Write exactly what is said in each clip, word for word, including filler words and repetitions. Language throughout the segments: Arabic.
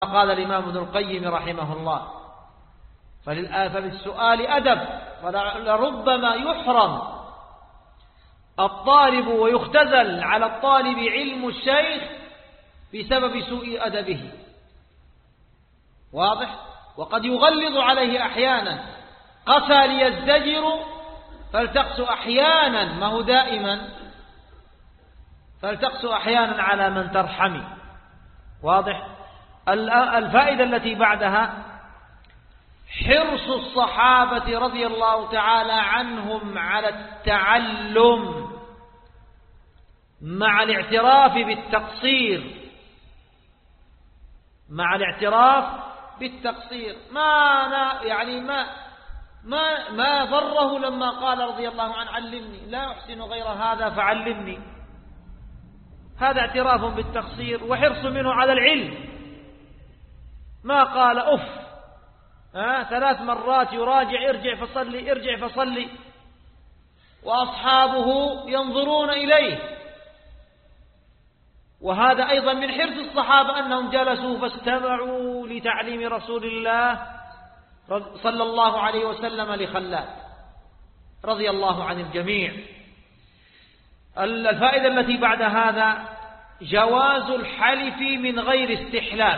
قال الإمام ابن القيم رحمه الله: فللسؤال أدب، فلربما يحرم الطالب ويختزل على الطالب علم الشيخ بسبب سوء أدبه. واضح؟ وقد يغلظ عليه أحيانا، قسى ليزدجر فالتقس أحيانا، ما هو دائما، فالتقس أحيانا على من ترحمي. واضح؟ الفائدة التي بعدها: حرص الصحابة رضي الله تعالى عنهم على التعلم مع الاعتراف بالتقصير، مع الاعتراف بالتقصير. ما يعني ما ما ما ضره لما قال رضي الله عنه: علمني، لا أحسن غير هذا فعلمني. هذا اعتراف بالتقصير وحرص منه على العلم. ما قال أف آه ثلاث مرات يراجع: ارجع فصلي، ارجع فصلي، وأصحابه ينظرون إليه. وهذا أيضا من حرص الصحابة أنهم جلسوا فاستمعوا لتعليم رسول الله صلى الله عليه وسلم لخلاد رضي الله عن الجميع. الفائدة التي بعد هذا: جواز الحلف من غير استحلاف.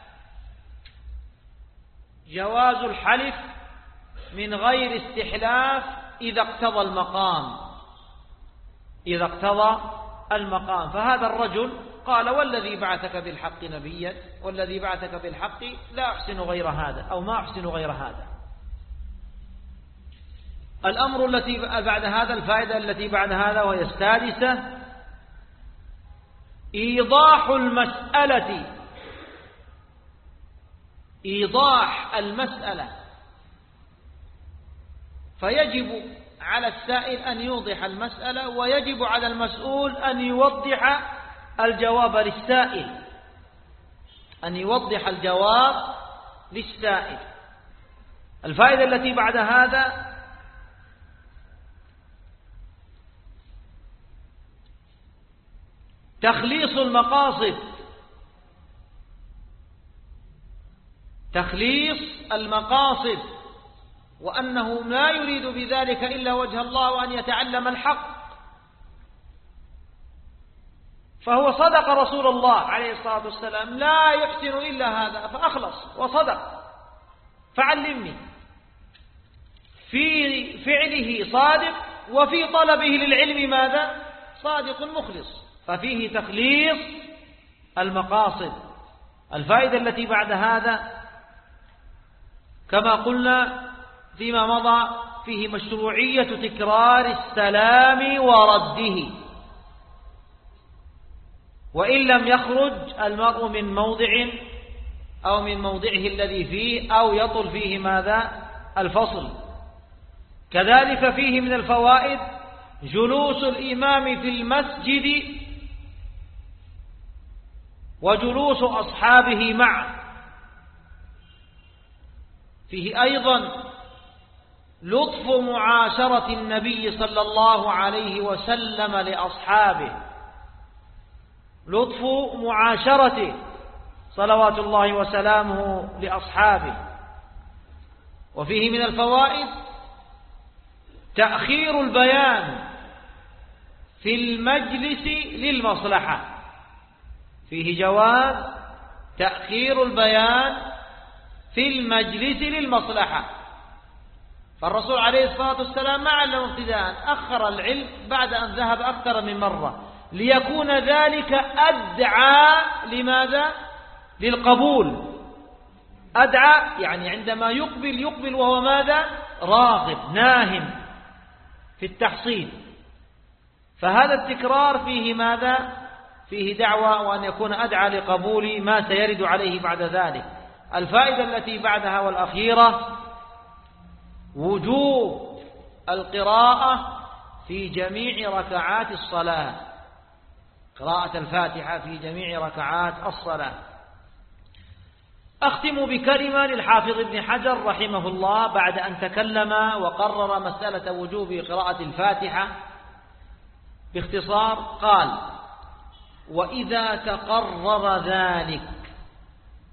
جواز الحلف من غير استحلاف إذا اقتضى المقام، إذا اقتضى المقام. فهذا الرجل قال: والذي بعثك بالحق نبيا، والذي بعثك بالحق لا أحسن غير هذا، أو ما أحسن غير هذا. الأمر التي بعد هذا، الفائدة التي بعد هذا وهي السادسة: إيضاح المسألة، إيضاح المسألة. فيجب على السائل أن يوضح المسألة، ويجب على المسؤول أن يوضح الجواب للسائل، أن يوضح الجواب للسائل. الفائدة التي بعد هذا: تخليص المقاصد، تخليص المقاصد، وأنه لا يريد بذلك إلا وجه الله وأن يتعلم الحق. فهو صدق رسول الله عليه الصلاة والسلام: لا يحسن إلا هذا، فأخلص وصدق، فعلمني. في فعله صادق، وفي طلبه للعلم ماذا؟ صادق مخلص. ففيه تخليص المقاصد. الفائدة التي بعد هذا كما قلنا فيما مضى: فيه مشروعية تكرار السلام ورده، وإن لم يخرج المرء من موضع أو من موضعه الذي فيه، أو يطل فيه ماذا؟ الفصل. كذلك فيه من الفوائد جلوس الإمام في المسجد وجلوس أصحابه معه. فيه أيضا لطف معاشرة النبي صلى الله عليه وسلم لأصحابه، لطف معاشرته صلوات الله وسلامه لأصحابه. وفيه من الفوائد تأخير البيان في المجلس للمصلحة. فيه جواز تأخير البيان في المجلس للمصلحة. فالرسول عليه الصلاة والسلام ما علم ابتداء، أخر العلم بعد أن ذهب أكثر من مرة، ليكون ذلك أدعى لماذا؟ للقبول. أدعى يعني عندما يقبل يقبل وهو ماذا؟ راغب ناهم في التحصيل. فهذا التكرار فيه ماذا؟ فيه دعوة، وأن يكون أدعى لقبول ما سيرد عليه بعد ذلك. الفائدة التي بعدها والأخيرة: وجوب القراءة في جميع ركعات الصلاة، قراءة الفاتحة في جميع ركعات الصلاة. أختم بكلمة للحافظ ابن حجر رحمه الله بعد أن تكلم وقرر مسألة وجوب قراءة الفاتحة باختصار. قال: وإذا تقرر ذلك